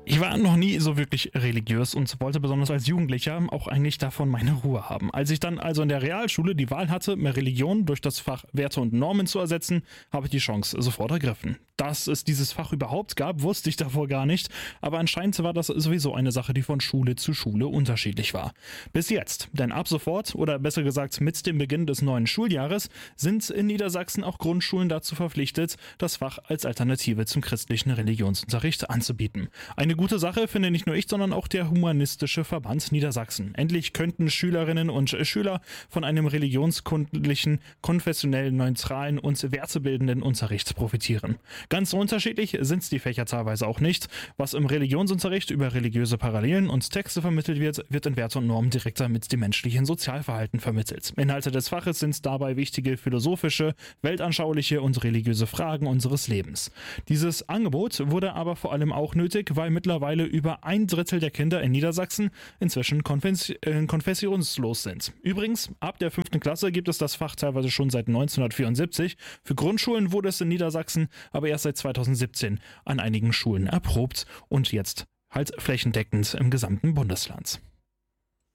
Ich war noch nie so wirklich religiös und wollte besonders als Jugendlicher auch eigentlich davon meine Ruhe haben. Als ich dann also in der Realschule die Wahl hatte, mehr Religion durch das Fach Werte und Normen zu ersetzen, habe ich die Chance sofort ergriffen. Dass es dieses Fach überhaupt gab, wusste ich davor gar nicht, aber anscheinend war das sowieso eine Sache, die von Schule zu Schule unterschiedlich war. Bis jetzt, denn ab sofort, oder besser gesagt mit dem Beginn des neuen Schuljahres, sind in Niedersachsen auch Grundschulen dazu verpflichtet, das Fach als Alternative zum christlichen Religionsunterricht anzubieten. Eine gute Sache finde nicht nur ich, sondern auch der Humanistische Verband Niedersachsen. Endlich könnten Schülerinnen und Schüler von einem religionskundlichen, konfessionell neutralen und wertebildenden Unterricht profitieren. Ganz so unterschiedlich sind die Fächer teilweise auch nicht. Was im Religionsunterricht über religiöse Parallelen und Texte vermittelt wird, wird in Werte und Normen direkter mit dem menschlichen Sozialverhalten vermittelt. Inhalte des Faches sind dabei wichtige philosophische, weltanschauliche und religiöse Fragen unseres Lebens. Dieses Angebot wurde aber vor allem auch nötig, weil mittlerweile über 1/3 der Kinder in Niedersachsen inzwischen konfessionslos sind. Übrigens, ab der 5. Klasse gibt es das Fach teilweise schon seit 1974. Für Grundschulen wurde es in Niedersachsen aber erst seit 2017 an einigen Schulen erprobt und jetzt halt flächendeckend im gesamten Bundesland.